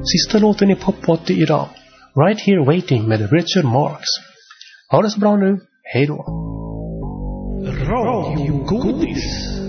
sista låten i Pop 80 idag. Right Here Waiting med Richard Marx. Ha det så bra nu. Hej då. Radio Godis.